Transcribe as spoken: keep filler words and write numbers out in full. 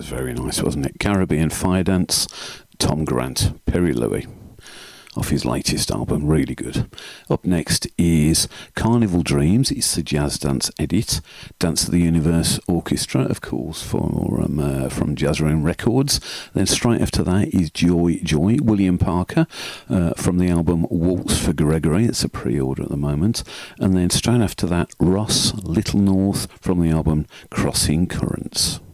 was very nice, wasn't it? Caribbean Fire Dance, Tom Grant, Perry Louie, off his latest album, really good. Up next is Carnival Dreams, it's the jazz dance edit. Dance of the Universe Orchestra, of course, for, um, uh, from Jazz Room Records. Then straight after that is Joy Joy, William Parker, uh, from the album Waltz for Gregory, it's a pre-order at the moment. And then straight after that, Ross Little North from the album Crossing Currents.